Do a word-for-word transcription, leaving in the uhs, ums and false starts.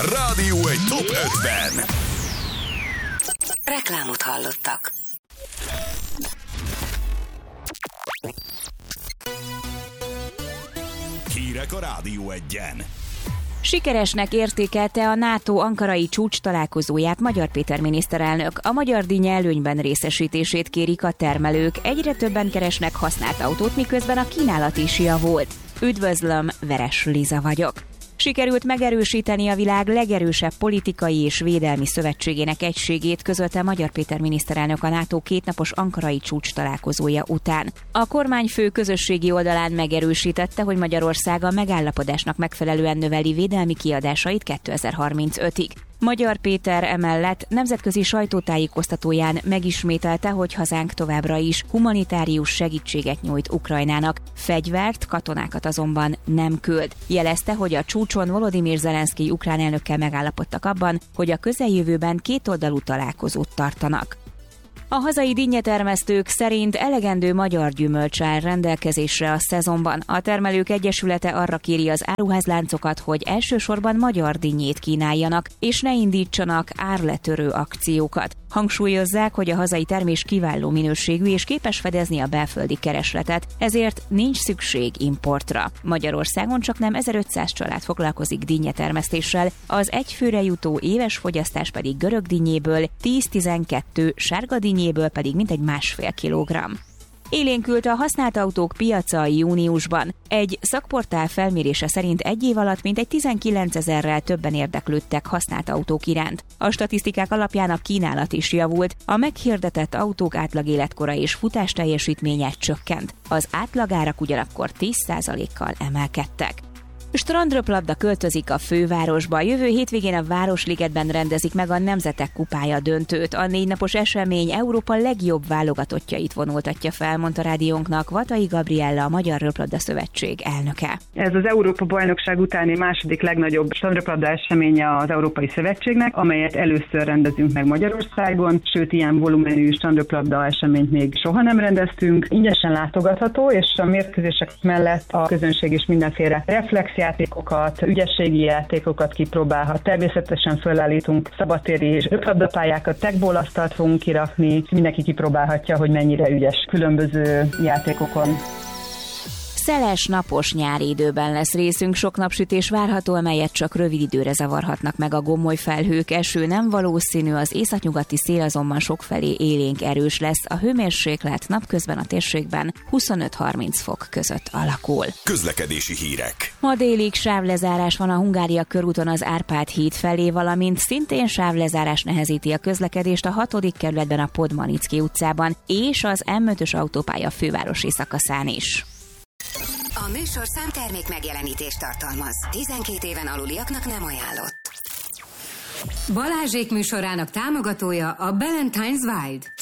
Rádió egy top ötven. Reklámot hallottak. Hírek a Rádió egyen. Sikeresnek értékelte a NATO ankarai csúcs találkozóját Magyar Péter miniszterelnök. A magyar dinnye előnyben részesítését kérik a termelők. Egyre többen keresnek használt autót, miközben a kínálat is javult. Üdvözlöm, Veres Liza vagyok. Sikerült megerősíteni a világ legerősebb politikai és védelmi szövetségének egységét, közölte Magyar Péter miniszterelnök a NATO kétnapos ankarai csúcs találkozója után. A kormányfő közösségi oldalán megerősítette, hogy Magyarország a megállapodásnak megfelelően növeli védelmi kiadásait kétezer-harmincötig. Magyar Péter emellett nemzetközi sajtótájékoztatóján megismételte, hogy hazánk továbbra is humanitárius segítséget nyújt Ukrajnának, fegyvert, katonákat azonban nem küld. Jelezte, hogy a csúcson Volodymyr Zelenszkij ukrán elnökkel megállapodtak abban, hogy a közeljövőben kétoldalú találkozót tartanak. A hazai dinnyetermesztők szerint elegendő magyar gyümölcs áll rendelkezésre a szezonban. A Termelők Egyesülete arra kéri az áruházláncokat, hogy elsősorban magyar dinnyét kínáljanak, és ne indítsanak árletörő akciókat. Hangsúlyozzák, hogy a hazai termés kiváló minőségű és képes fedezni a belföldi keresletet, ezért nincs szükség importra. Magyarországon csaknem ezerötszáz család foglalkozik dinnyetermesztéssel, az egyfőre jutó éves fogyasztás pedig görög dinnyéből tíz-tizenkettő, sárga dinnyéből pedig mintegy másfél kilogramm. Élénkült a használt autók piaca júniusban. Egy szakportál felmérése szerint egy év alatt mintegy tizenkilencezerrel többen érdeklődtek használt autók iránt. A statisztikák alapján a kínálat is javult, a meghirdetett autók átlag életkora és futás teljesítménye csökkent. Az átlagárak ugyanakkor tíz százalékkal emelkedtek. Strandröplabda költözik a fővárosba. Jövő hétvégén a Városligetben rendezik meg a Nemzetek Kupája döntőt. A négy napos esemény Európa legjobb válogatottjait vonultatja fel, mondta rádiónknak Vatai Gabriella, a Magyar Röplabda Szövetség elnöke. Ez az Európa bajnokság utáni második legnagyobb strandröplabda eseménye az Európai Szövetségnek, amelyet először rendezünk meg Magyarországon, sőt ilyen volumenű strandröplabda eseményt még soha nem rendeztünk. Ingyenesen látogatható, és a mérkőzések mellett a közönség is mindenféle reflex játékokat, ügyességi játékokat kipróbálhat. Természetesen fölállítunk szabadtéri és röplabdapályákat, tekbólasztalt fogunk kirakni, mindenki kipróbálhatja, hogy mennyire ügyes különböző játékokon. Szeles, napos nyári időben lesz részünk, sok napsütés várható, amelyet csak rövid időre zavarhatnak meg a gomoly felhők. Eső nem valószínű, az északnyugati szél azonban sokfelé élénk erős lesz. A hőmérséklet napközben a térségben huszonöt-harminc fok között alakul. Közlekedési hírek. Ma délig sávlezárás van a Hungária körúton az Árpád híd felé, valamint szintén sávlezárás nehezíti a közlekedést a hatodik kerületben a Podmanicki utcában és az M ötös autópálya fővárosi szakaszán is. A műsor számtermék megjelenítést tartalmaz. tizenkét éven aluliaknak nem ajánlott. Balázsék műsorának támogatója a Ballantines Wild.